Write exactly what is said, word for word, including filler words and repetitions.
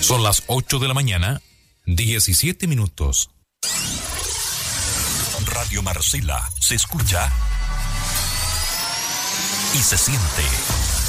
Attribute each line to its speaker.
Speaker 1: Son las ocho de la mañana, diecisiete minutos.
Speaker 2: Radio Marcela se escucha y se siente.